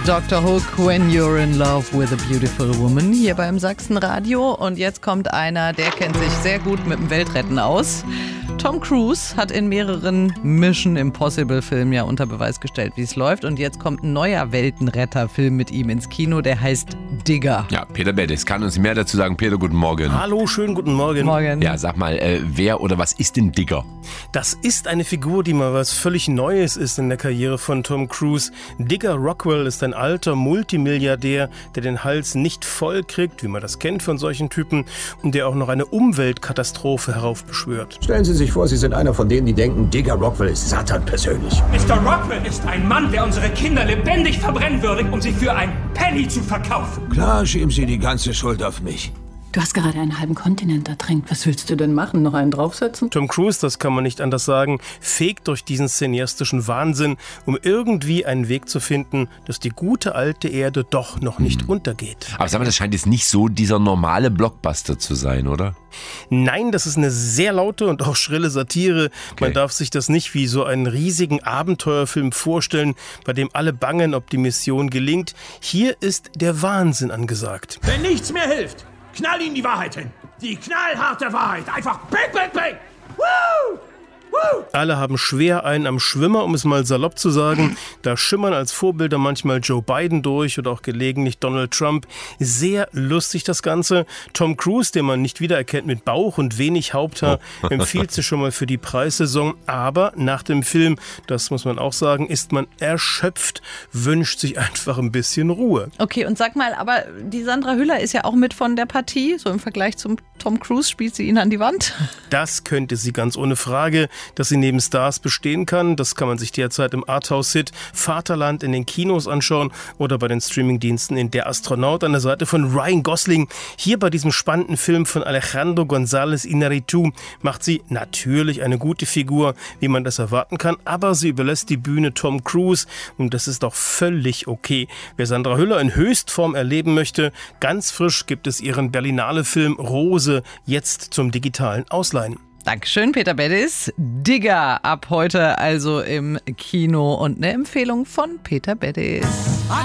Dr. Hook, When You're in Love with a Beautiful Woman, hier beim Sachsenradio. Und jetzt kommt einer, der kennt sich sehr gut mit dem Weltretten aus. Tom Cruise hat in mehreren Mission Impossible Filmen ja unter Beweis gestellt, wie es läuft. Und jetzt kommt ein neuer Weltenretter-Film mit ihm ins Kino, der heißt Digger. Ja, Peter Beddes kann uns mehr dazu sagen. Peter, guten Morgen. Hallo, schönen guten Morgen. Morgen. Ja, sag mal, wer oder was ist denn Digger? Das ist eine Figur, die mal was völlig Neues ist in der Karriere von Tom Cruise. Digger Rockwell ist ein alter Multimilliardär, der den Hals nicht voll kriegt, wie man das kennt von solchen Typen, und der auch noch eine Umweltkatastrophe heraufbeschwört. Stellen Sie sich vor, Sie sind einer von denen, die denken, Digger Rockwell ist Satan persönlich. Mr. Rockwell ist ein Mann, der unsere Kinder lebendig verbrennen würde, um sie für ein Penny zu verkaufen. Klar, schieben Sie die ganze Schuld auf mich. Du hast gerade einen halben Kontinent ertränkt. Was willst du denn machen? Noch einen draufsetzen? Tom Cruise, das kann man nicht anders sagen, fegt durch diesen cineastischen Wahnsinn, um irgendwie einen Weg zu finden, dass die gute alte Erde doch noch nicht untergeht. Aber sag mal, das scheint jetzt nicht so dieser normale Blockbuster zu sein, oder? Nein, das ist eine sehr laute und auch schrille Satire. Okay. Man darf sich das nicht wie so einen riesigen Abenteuerfilm vorstellen, bei dem alle bangen, ob die Mission gelingt. Hier ist der Wahnsinn angesagt. Wenn nichts mehr hilft, knall ihm die Wahrheit hin. Die knallharte Wahrheit. Einfach bang, bang, bang. Woo! Woo! Alle haben schwer einen am Schwimmer, um es mal salopp zu sagen. Da schimmern als Vorbilder manchmal Joe Biden durch oder auch gelegentlich Donald Trump. Sehr lustig das Ganze. Tom Cruise, den man nicht wiedererkennt mit Bauch und wenig Haupthaar, empfiehlt sich schon mal für die Preissaison. Aber nach dem Film, das muss man auch sagen, ist man erschöpft, wünscht sich einfach ein bisschen Ruhe. Okay, und sag mal, aber die Sandra Hüller ist ja auch mit von der Partie. So im Vergleich zum Tom Cruise spielt sie ihn an die Wand. Das könnte sie ganz ohne Frage. Dass sie neben Stars bestehen kann, das kann man sich derzeit im Arthouse-Hit Vaterland in den Kinos anschauen oder bei den Streamingdiensten in Der Astronaut an der Seite von Ryan Gosling. Hier bei diesem spannenden Film von Alejandro González Iñárritu macht sie natürlich eine gute Figur, wie man das erwarten kann, aber sie überlässt die Bühne Tom Cruise und das ist auch völlig okay. Wer Sandra Hüller in Höchstform erleben möchte, ganz frisch gibt es ihren Berlinale-Film Rose jetzt zum digitalen Ausleihen. Dankeschön, Peter Beddes. Digger ab heute also im Kino und eine Empfehlung von Peter Beddes.